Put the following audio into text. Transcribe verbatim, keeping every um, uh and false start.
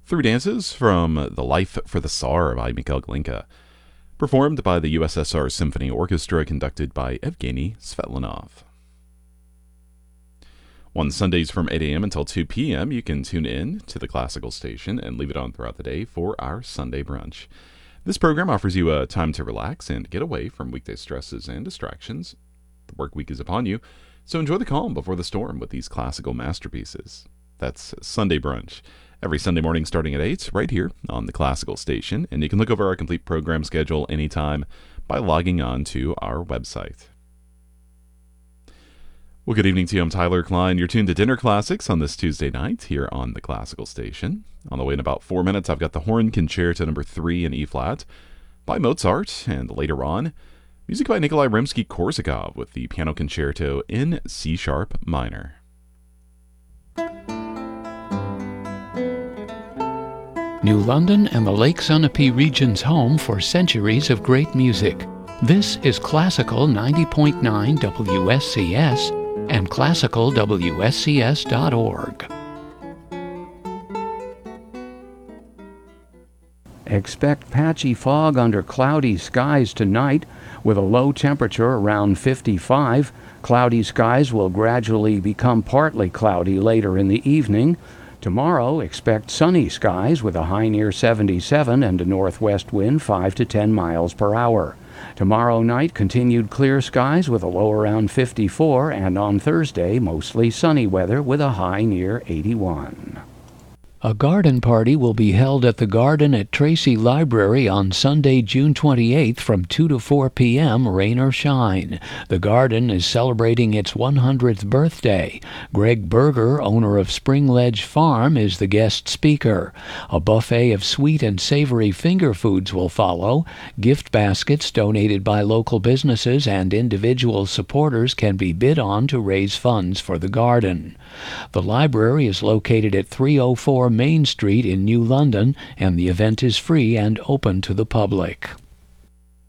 Three dances from The Life for the Tsar by Mikhail Glinka, performed by the U S S R Symphony Orchestra, conducted by Evgeny Svetlanov. On Sundays from eight a.m. until two p.m., you can tune in to the classical station and leave it on throughout the day for our Sunday brunch. This program offers you a time to relax and get away from weekday stresses and distractions. The work week is upon you, so enjoy the calm before the storm with these classical masterpieces. That's Sunday brunch, every Sunday morning starting at eight, right here on the classical station, and you can look over our complete program schedule anytime by logging on to our website. Well, good evening to you. I'm Tyler Klein. You're tuned to Dinner Classics on this Tuesday night here on the classical station. On the way in about four minutes, I've got the Horn Concerto number three in E-flat by Mozart, and later on, music by Nikolai Rimsky-Korsakov with the Piano Concerto in C-sharp minor. New London and the Lake Sunapee region's home for centuries of great music. This is Classical ninety point nine W S C S and classical W S C S dot org. Expect patchy fog under cloudy skies tonight with a low temperature around fifty-five. Cloudy skies will gradually become partly cloudy later in the evening. Tomorrow, expect sunny skies with a high near seventy-seven and a northwest wind five to ten miles per hour. Tomorrow night, continued clear skies with a low around fifty-four, and on Thursday, mostly sunny weather with a high near eighty-one. A garden party will be held at the Garden at Tracy Library on Sunday, June twenty-eighth from two to four p.m., rain or shine. The garden is celebrating its one hundredth birthday. Greg Berger, owner of Spring Ledge Farm, is the guest speaker. A buffet of sweet and savory finger foods will follow. Gift baskets donated by local businesses and individual supporters can be bid on to raise funds for the garden. The library is located at three oh four Main Street in New London, and the event is free and open to the public.